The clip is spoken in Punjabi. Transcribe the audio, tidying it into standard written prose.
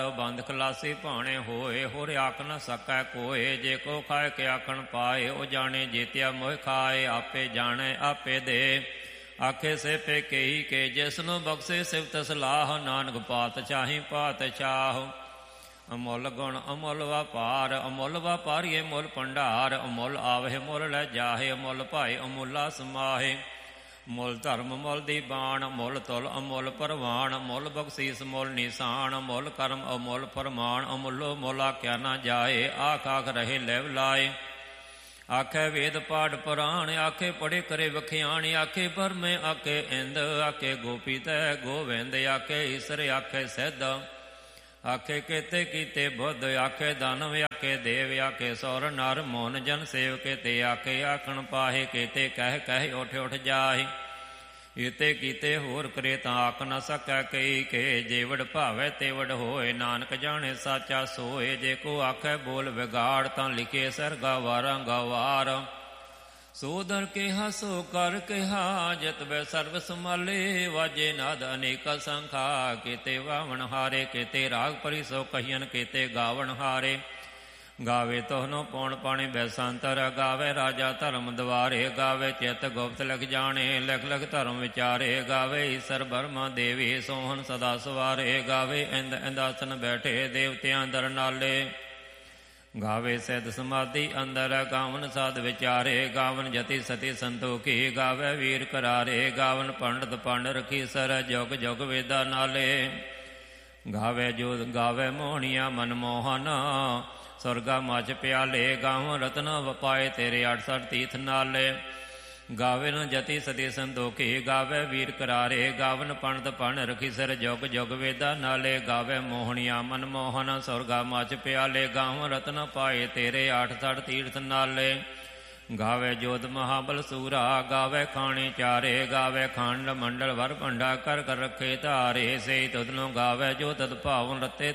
ਬੰਦ ਖਲਾਸੀ ਭਾਣੇ ਹੋਏ, ਹੋਰ ਆਖ ਨ ਸਕੈ ਕੋਏ। ਜੇ ਕੋ ਖਾਏ ਕੇ ਆਖਣ ਪਾਏ, ਉਹ ਜਾਣੇ ਜੀਤਿਆ ਮੋਹ ਖਾਏ। ਆਪੇ ਜਾਣੇ ਆਪੇ ਦੇ, ਆਖੇ ਸੇ ਪੇ ਕਹੀ ਕੇ। ਜਿਸਨੂੰ ਬਖਸ਼ੇ ਸਿਫਤ ਸਲਾਹ, ਨਾਨਕ ਪਾਤਸ਼ਾਹੀ ਪਾਤਸ਼ਾਹ। ਅਮੁੱਲ ਗੁਣ ਅਮੁੱਲ ਵਪਾਰ, ਅਮੁੱਲ ਵਪਾਰੀਏ ਮੁੱਲ ਭੰਡਾਰ। ਅਮੁੱਲ ਆਵਹਿ ਮੁੱਲ ਲੈ ਜਾਹੇ, ਅਮੁੱਲ ਭਾਏ ਅਮੁੱਲਾ ਸਮਾਹੇ। ਮੁੱਲ ਧਰਮ ਮੁੱਲ ਦੀ ਬਾਣ, ਮੁੱਲ ਤੁਲ ਅਮੁੱਲ ਪਰਵਾਣ। ਮੁੱਲ ਬਖਸ਼ੀਸ ਮੁੱਲ ਨਿਸ਼ਾਨ, ਮੁੱਲ ਕਰਮ ਅਮੁੱਲ ਫਰਮਾਨ। ਅਮੁੱਲੋ ਮੁੱਲ ਆਖਿਆ ਨਾ ਜਾਏ, ਆਖ ਆਖ ਰਹੇ ਲੈਵ ਲਾਏ। ਆਖੇ ਵੇਦ ਪਾਠ ਪੁਰਾਣ, ਆਖੇ ਪੜੇ ਕਰੇ ਵਖਿਆਣ। ਆਖੇ ਪਰਮੇ ਆਖੇ ਇੰਦ, ਆਖੇ ਗੋਪੀ ਤੈ ਗੋਵਿੰਦ। ਆਖੇ ਈਸਰ ਆਖੇ ਸਿੱਧ, ਆਖੇ ਕੇਤੇ ਕੀਤੇ ਬੁੱਧ। ਆਖੇ ਦਾਨਵ ਆਖੇ ਦੇਵ, ਆਖੇ ਸੌਰ ਨਰ ਮੋਨ ਜਨ ਸੇਵ। ਕੇਤੇ ਆਖੇ ਆਖਣ ਪਾਹੇ, ਕੇਤੇ ਕਹਿ ਕਹਿ ਉੱਠ ਉੱਠ ਜਾਹੇ। ਇਤੇ ਕੀਤੇ ਹੋਰ ਕਰੇ ਤਾਂ ਆਖ ਨ ਸਕੈ ਕਈ ਕੇ। ਜੇਵੜ ਭਾਵੈ ਤੇਵੜ ਹੋਏ, ਨਾਨਕ ਜਾਣੇ ਸਾਚਾ ਸੋਏ। ਜੇ ਕੋ ਆਖੈ ਬੋਲ ਵਿਗਾੜ, ਤਾਂ ਲਿਖੇ ਸਰਗਾ ਵਾਰਾਂ ਗਵਾਰ। ਸੋ ਦਰ ਕਿਹਾ ਸੋ ਕਰ ਕਿਹਾ, ਜਿਤ ਬੈ ਸਰਬ ਸੰਭਾਲੇ। ਵਾਜੇ ਨਾਦ ਅਨੇਕ ਸੰਖਾ, ਕੀਤੇ ਵਾਵਣ ਹਾਰੇ। ਕੀਤੇ ਰਾਗ ਪਰੀ ਸੋ ਕਹੀਨ, ਕੀਤੇ ਗਾਵਣ ਹਾਰੇ। ਗਾਵੇ ਤੋਹਨੋ ਪੌਣ ਪਾਣੀ ਬੈਸੰਤਰ, ਗਾਵੇ ਰਾਜਾ ਧਰਮ ਦੁਆਰੇ। ਗਾਵੇ ਚਿਤ ਗੁਪਤ ਲਿਖ ਜਾਣੇ, ਲਿਖ ਲਿਖ ਧਰਮ ਵਿਚਾਰੇ। ਗਾਵੇ ਈਸਰ ਬਰਮਾ ਦੇਵੀ, ਸੋਹਣ ਸਦਾ ਸਵਾਰੇ। ਗਾਵੇ ਇੰਦ ਇੰਦਾਸਨ ਬੈਠੇ, ਦੇਵਤਿਆਂ ਦਰ ਨਾਲੇ। ਗਾਵੇ ਸਿੱਧ ਸਮਾਧੀ ਅੰਦਰ, ਗਾਵਨ ਸਾਧ ਵਿਚਾਰੇ। ਗਾਵਨ ਜਤੀ ਸਤੀ ਸੰਤੋਖੀ, ਗਾਵੇ ਵੀਰ ਕਰਾਰੇ। ਗਾਵਨ ਪੰਡਤ ਪੰਡ ਰਖੀਸਰ, ਜੁਗ ਜੁਗ ਵੇਦਾ ਨਾਲੇ। ਗਾਵੇ ਜੋਤ ਗਾਵੇ ਮੋਹਣੀਆਂ ਮਨਮੋਹਨ, ਸੁਰਗਾ ਮਚ ਪਿਆਲੇ। ਗਾਵ ਰਤਨ ਵਪਾਏ ਤੇਰੇ 68 ਤੀਰਥ ਨਾਲੇ। ਗਾਵੇ ਨ ਜਤੀ ਸਤੀ ਸੰਤੋਖੀ, ਗਾਵੇ ਵੀਰ ਕਰਾਰੇ। ਗਾਵਨ ਪੰਡਤ ਪੰਡ ਰਖੀਸਰ, ਜੁਗ ਜੁਗ ਵੇਦਾ ਨਾਲੇ। ਗਾਵੇ ਮੋਹਣੀਆਂ ਮਨਮੋਹਨ, ਸੁਰਗਾ ਮਚ ਪਿਆਲੇ। ਗਾਵ ਰਤਨ ਪਾਏ ਤੇਰੇ 68 ਤੀਰਥ ਨਾਲੇ। ਗਾਵੇ ਜੋਧ ਮਹਾਬਲ ਸੂਰਾ, ਗਾਵੇ ਖਾਣੇ ਚਾਰੇ। ਗਾਵੇ ਖੰਡ ਮੰਡਲ ਵਰ ਭੰਡਾ, ਕਰ ਕਰ ਰੱਖੇ ਧਾਰੇ। ਸੇ ਤੁਧ ਨੂੰ ਗਾਵੇ ਜੋ ਤਦ ਭਾਵਨ ਰਤੇ